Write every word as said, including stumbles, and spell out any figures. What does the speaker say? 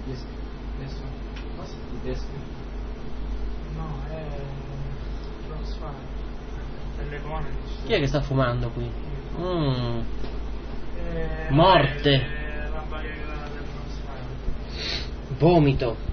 Adesso. Cosa? I testi? No, è. Crossfire. Telefone. Chi è che sta fumando qui? Mm. Eh, Morte. è la barriera del Crossfire. Vomito.